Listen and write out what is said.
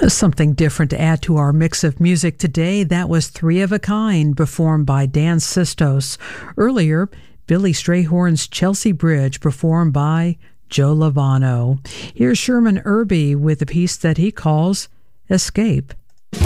Something different to add to our mix of music today. That was Three of a Kind, performed by Dan Sistos. Earlier, Billy Strayhorn's Chelsea Bridge, performed by Joe Lovano. Here's Sherman Irby with a piece that he calls Escape.